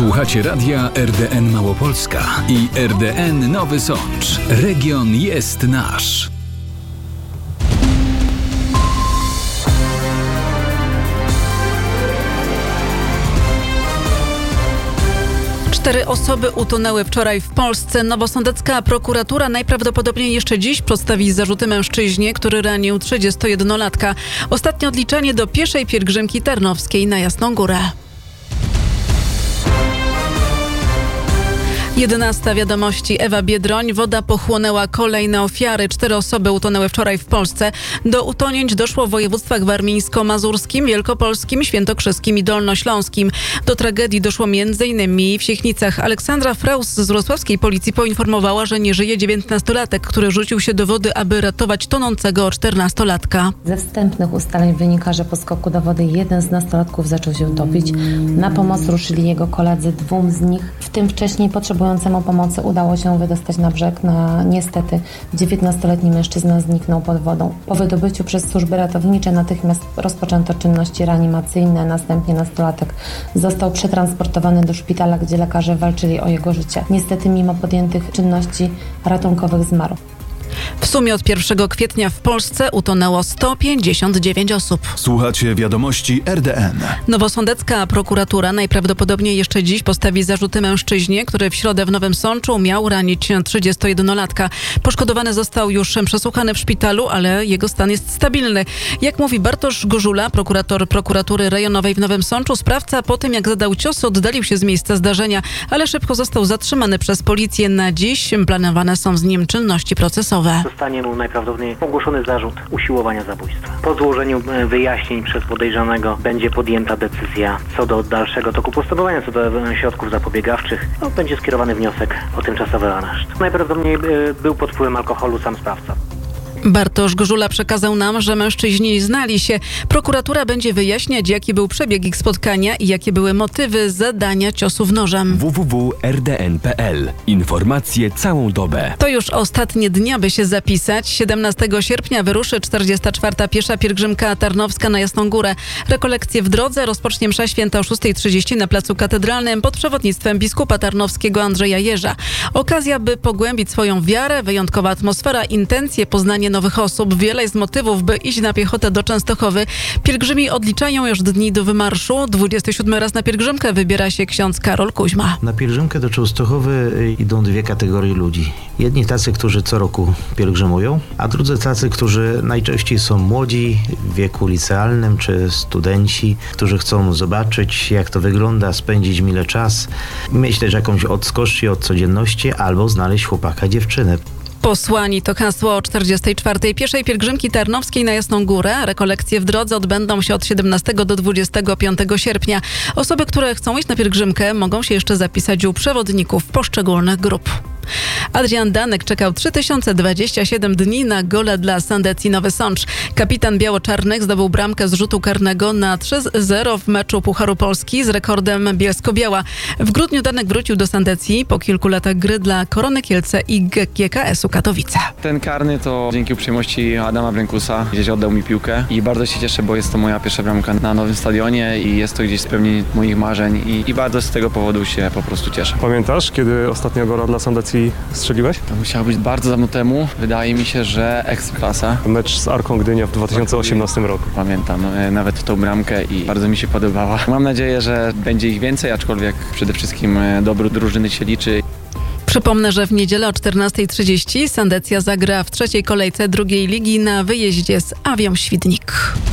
Słuchacie radia RDN Małopolska i RDN Nowy Sącz. Region jest nasz. Cztery osoby utonęły wczoraj w Polsce. Nowosądecka prokuratura najprawdopodobniej jeszcze dziś postawi zarzuty mężczyźnie, który ranił 31-latka. Ostatnie odliczenie do pieszej pielgrzymki tarnowskiej na Jasną Górę. 11 wiadomości. Ewa Biedroń. Woda pochłonęła kolejne ofiary. 4 osoby utonęły wczoraj w Polsce. Do utonięć doszło w województwach warmińsko-mazurskim, wielkopolskim, świętokrzyskim i dolnośląskim. Do tragedii doszło m.in. w Siechnicach. Aleksandra Fraus z wrocławskiej policji poinformowała, że nie żyje 19-latek, który rzucił się do wody, aby ratować tonącego 14-latka. Ze wstępnych ustaleń wynika, że po skoku do wody jeden z nastolatków zaczął się utopić. Na pomoc ruszyli jego koledzy, 2 z nich, w tym wcześniej potrzebującemu pomocy udało się wydostać na brzeg. Niestety 19-letni mężczyzna zniknął pod wodą. Po wydobyciu przez służby ratownicze natychmiast rozpoczęto czynności reanimacyjne. Następnie nastolatek został przetransportowany do szpitala, gdzie lekarze walczyli o jego życie. Niestety mimo podjętych czynności ratunkowych zmarł. W sumie od 1 kwietnia w Polsce utonęło 159 osób. Słuchacie wiadomości RDN. Nowosądecka prokuratura najprawdopodobniej jeszcze dziś postawi zarzuty mężczyźnie, który w środę w Nowym Sączu miał ranić 31-latka. Poszkodowany został już przesłuchany w szpitalu, ale jego stan jest stabilny. Jak mówi Bartosz Gorzula, prokurator prokuratury rejonowej w Nowym Sączu, sprawca po tym jak zadał cios oddalił się z miejsca zdarzenia, ale szybko został zatrzymany przez policję. Na dziś planowane są z nim czynności procesowe. Zostanie mu najprawdopodobniej ogłoszony zarzut usiłowania zabójstwa. Po złożeniu wyjaśnień przez podejrzanego będzie podjęta decyzja co do dalszego toku postępowania, co do środków zapobiegawczych. Będzie skierowany wniosek o tymczasowy areszt. Najprawdopodobniej był pod wpływem alkoholu sam sprawca. Bartosz Gorzula przekazał nam, że mężczyźni znali się. Prokuratura będzie wyjaśniać, jaki był przebieg ich spotkania i jakie były motywy zadania ciosów nożem. www.rdn.pl. Informacje całą dobę. To już ostatnie dni, by się zapisać. 17 sierpnia wyruszy 44. piesza pielgrzymka tarnowska na Jasną Górę. Rekolekcje w drodze rozpocznie msza święta o 6:30 na Placu Katedralnym pod przewodnictwem biskupa tarnowskiego Andrzeja Jerza. Okazja, by pogłębić swoją wiarę, wyjątkowa atmosfera, intencje, poznanie nowych osób. Wiele jest motywów, by iść na piechotę do Częstochowy. Pielgrzymi odliczają już dni do wymarszu. 27 raz na pielgrzymkę wybiera się ksiądz Karol Kuźma. Na pielgrzymkę do Częstochowy idą 2 kategorie ludzi. Jedni tacy, którzy co roku pielgrzymują, a drudzy tacy, którzy najczęściej są młodzi, w wieku licealnym, czy studenci, którzy chcą zobaczyć, jak to wygląda, spędzić mile czas, myśleć jakąś odskocznię od codzienności albo znaleźć chłopaka, dziewczynę. Posłani to hasło 44. pieszej pielgrzymki tarnowskiej na Jasną Górę. Rekolekcje w drodze odbędą się od 17 do 25 sierpnia. Osoby, które chcą iść na pielgrzymkę, mogą się jeszcze zapisać u przewodników poszczególnych grup. Adrian Danek czekał 3027 dni na gola dla Sandecji Nowy Sącz. Kapitan biało-czarnych zdobył bramkę z rzutu karnego na 3-0 w meczu Pucharu Polski z rekordem Bielsko-Biała. W grudniu Danek wrócił do Sandecji po kilku latach gry dla Korony Kielce i GKS-u Katowice. Ten karny to dzięki uprzejmości Adama Brękusa. Gdzieś oddał mi piłkę i bardzo się cieszę, bo jest to moja pierwsza bramka na nowym stadionie i jest to gdzieś spełnienie moich marzeń i bardzo z tego powodu się po prostu cieszę. Pamiętasz, kiedy ostatnio gola dla Sandecji strzeliłeś? To musiało być bardzo dawno temu. Wydaje mi się, że Ekstraklasa. Mecz z Arką Gdynia w 2018 roku. Pamiętam nawet tą bramkę i bardzo mi się podobała. Mam nadzieję, że będzie ich więcej, aczkolwiek przede wszystkim dobro drużyny się liczy. Przypomnę, że w niedzielę o 14:30 Sandecja zagra w 3. kolejce 2. ligi na wyjeździe z Awią Świdnik.